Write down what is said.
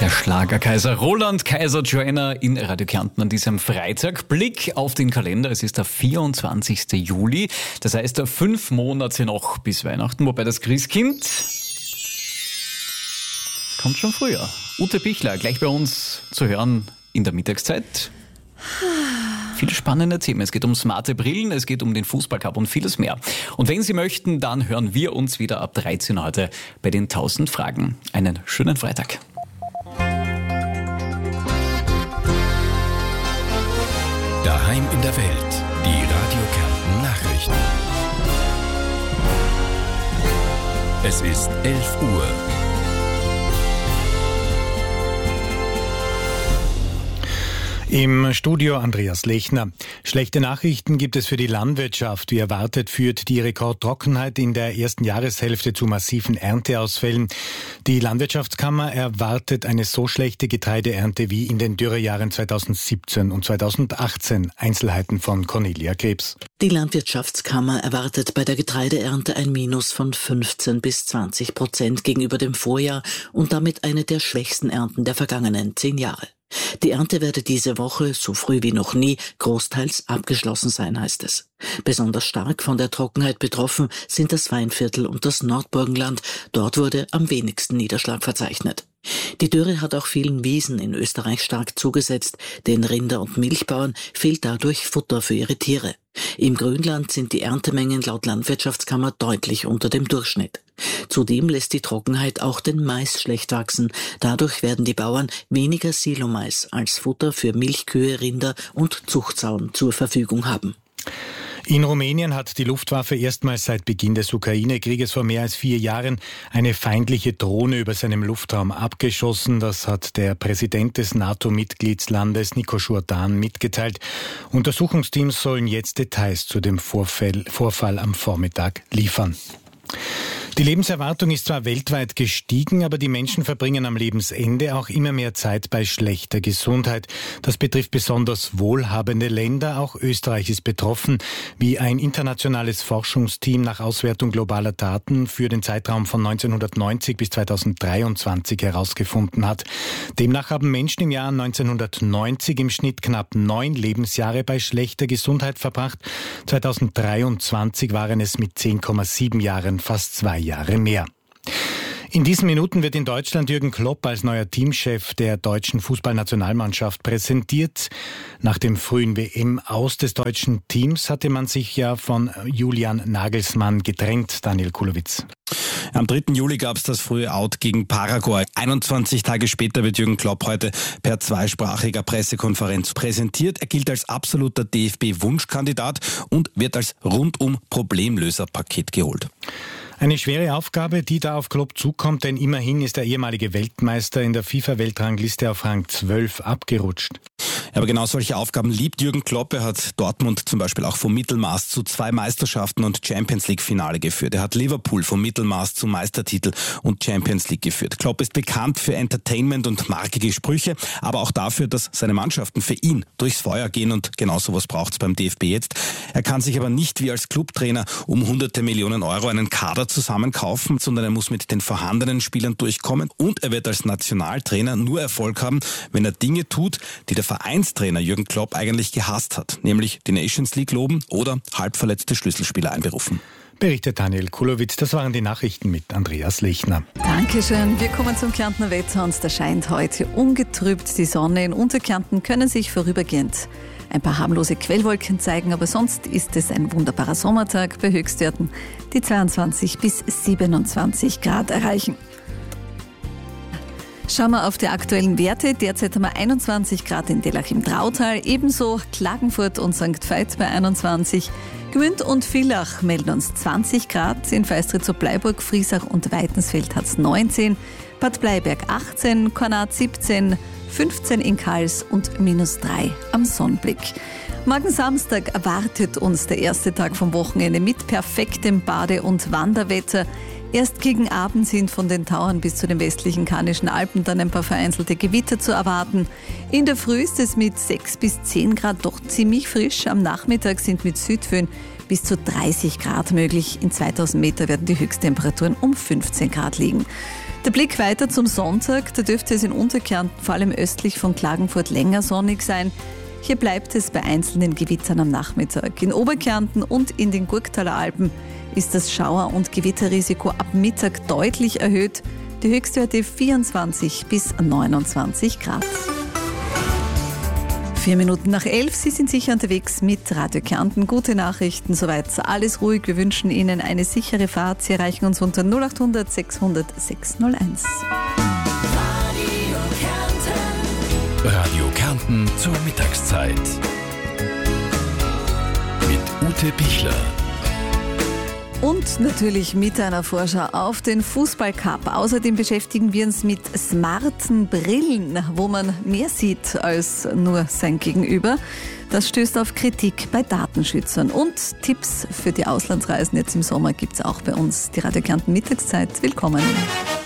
Der Schlagerkaiser Roland Kaiser Joanna in Radio Kärnten an diesem Freitag. Blick auf den Kalender, es ist der 24. Juli. Das heißt, 5 Monate noch bis Weihnachten, wobei das Christkind kommt schon früher. Ute Bichler, gleich bei uns zu hören in der Mittagszeit. Viele spannende Themen. Es geht um smarte Brillen, es geht um den Fußballcup und vieles mehr. Und wenn Sie möchten, dann hören wir uns wieder ab 13 heute bei den 1000 Fragen. Einen schönen Freitag. Daheim in der Welt, die Radio Kärnten Nachrichten. Es ist 11 Uhr. Im Studio Andreas Lechner. Schlechte Nachrichten gibt es für die Landwirtschaft. Wie erwartet führt die Rekordtrockenheit in der ersten Jahreshälfte zu massiven Ernteausfällen. Die Landwirtschaftskammer erwartet eine so schlechte Getreideernte wie in den Dürrejahren 2017 und 2018. Einzelheiten von Cornelia Krebs. Die Landwirtschaftskammer erwartet bei der Getreideernte ein Minus von 15-20% gegenüber dem Vorjahr und damit eine der schwächsten Ernten der vergangenen 10 Jahre. Die Ernte werde diese Woche, so früh wie noch nie, großteils abgeschlossen sein, heißt es. Besonders stark von der Trockenheit betroffen sind das Weinviertel und das Nordburgenland. Dort wurde am wenigsten Niederschlag verzeichnet. Die Dürre hat auch vielen Wiesen in Österreich stark zugesetzt. Den Rinder- und Milchbauern fehlt dadurch Futter für ihre Tiere. Im Grünland sind die Erntemengen laut Landwirtschaftskammer deutlich unter dem Durchschnitt. Zudem lässt die Trockenheit auch den Mais schlecht wachsen. Dadurch werden die Bauern weniger Silomais als Futter für Milchkühe, Rinder und Zuchtsauen zur Verfügung haben. In Rumänien hat die Luftwaffe erstmals seit Beginn des Ukraine-Krieges vor mehr als 4 Jahren eine feindliche Drohne über seinem Luftraum abgeschossen. Das hat der Präsident des NATO-Mitgliedslandes Nico Jourdan mitgeteilt. Untersuchungsteams sollen jetzt Details zu dem Vorfall am Vormittag liefern. Die Lebenserwartung ist zwar weltweit gestiegen, aber die Menschen verbringen am Lebensende auch immer mehr Zeit bei schlechter Gesundheit. Das betrifft besonders wohlhabende Länder. Auch Österreich ist betroffen, wie ein internationales Forschungsteam nach Auswertung globaler Daten für den Zeitraum von 1990 bis 2023 herausgefunden hat. Demnach haben Menschen im Jahr 1990 im Schnitt knapp 9 Lebensjahre bei schlechter Gesundheit verbracht. 2023 waren es mit 10,7 Jahren fast 2 Jahre mehr. In diesen Minuten wird in Deutschland Jürgen Klopp als neuer Teamchef der deutschen Fußballnationalmannschaft präsentiert. Nach dem frühen WM-Aus des deutschen Teams hatte man sich ja von Julian Nagelsmann getrennt, Daniel Kulowitz. Am 3. Juli gab es das frühe Out gegen Paraguay. 21 Tage später wird Jürgen Klopp heute per zweisprachiger Pressekonferenz präsentiert. Er gilt als absoluter DFB-Wunschkandidat und wird als Rundum-Problemlöser-Paket geholt. Eine schwere Aufgabe, die da auf Klopp zukommt, denn immerhin ist der ehemalige Weltmeister in der FIFA-Weltrangliste auf Rang 12 abgerutscht. Ja, aber genau solche Aufgaben liebt Jürgen Klopp. Er hat Dortmund zum Beispiel auch vom Mittelmaß zu 2 Meisterschaften und Champions-League-Finale geführt. Er hat Liverpool vom Mittelmaß zu Meistertitel und Champions League geführt. Klopp ist bekannt für Entertainment und markige Sprüche, aber auch dafür, dass seine Mannschaften für ihn durchs Feuer gehen und genau sowas braucht es beim DFB jetzt. Er kann sich aber nicht wie als Clubtrainer um hunderte Millionen Euro einen Kader zusammenkaufen, sondern er muss mit den vorhandenen Spielern durchkommen und er wird als Nationaltrainer nur Erfolg haben, wenn er Dinge tut, die der Vereinstrainer Jürgen Klopp eigentlich gehasst hat, nämlich die Nations League loben oder halbverletzte Schlüsselspieler einberufen. Berichtet Daniel Kulowitz. Das waren die Nachrichten mit Andreas Lechner. Dankeschön. Wir kommen zum Kärntner Wetter und da scheint heute ungetrübt die Sonne. In Unterkärnten können sich vorübergehend ein paar harmlose Quellwolken zeigen, aber sonst ist es ein wunderbarer Sommertag bei Höchstwerten, die 22 bis 27 Grad erreichen. Schauen wir auf die aktuellen Werte. Derzeit haben wir 21 Grad in Dellach im Drautal, ebenso Klagenfurt und St. Veit bei 21. Gmünd und Villach melden uns 20 Grad, in Feistritz-Bleiburg, Friesach und Weitensfeld hat es 19, Bad Bleiberg 18, Kornat 17, 15 in Kals und -3 am Sonnenblick. Morgen Samstag erwartet uns der erste Tag vom Wochenende mit perfektem Bade- und Wanderwetter. Erst gegen Abend sind von den Tauern bis zu den westlichen Karnischen Alpen dann ein paar vereinzelte Gewitter zu erwarten. In der Früh ist es mit 6 bis 10 Grad doch ziemlich frisch. Am Nachmittag sind mit Südföhn bis zu 30 Grad möglich. In 2000 Meter werden die Höchsttemperaturen um 15 Grad liegen. Der Blick weiter zum Sonntag, da dürfte es in Unterkärnten, vor allem östlich von Klagenfurt, länger sonnig sein. Hier bleibt es bei einzelnen Gewittern am Nachmittag. In Oberkärnten und in den Gurktaler Alpen ist das Schauer- und Gewitterrisiko ab Mittag deutlich erhöht. Die Höchstwerte 24 bis 29 Grad. 4 Minuten nach 11, Sie sind sicher unterwegs mit Radio Kärnten. Gute Nachrichten, soweit alles ruhig. Wir wünschen Ihnen eine sichere Fahrt. Sie erreichen uns unter 0800 600 601. Radio Kärnten zur Mittagszeit. Mit Ute Pichler. Und natürlich mit einer Vorschau auf den Fußballcup. Außerdem beschäftigen wir uns mit smarten Brillen, wo man mehr sieht als nur sein Gegenüber. Das stößt auf Kritik bei Datenschützern. Und Tipps für die Auslandsreisen jetzt im Sommer gibt es auch bei uns. Die Radio Kärnten Mittagszeit. Willkommen.